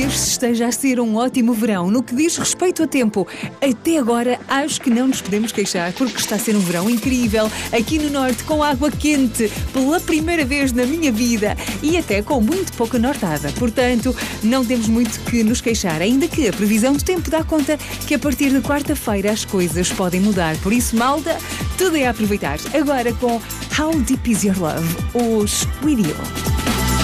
que este esteja a ser um ótimo verão. No que diz respeito a tempo, até agora acho que não nos podemos queixar, porque está a ser um verão incrível aqui no Norte, com água quente pela primeira vez na minha vida e até com muito pouca nortada. Portanto, não temos muito que nos queixar, ainda que a previsão do tempo dá conta que a partir de quarta-feira as coisas podem mudar. Por isso, malta, tudo é a aproveitar. Agora com How Deep Is Your Love, os Video.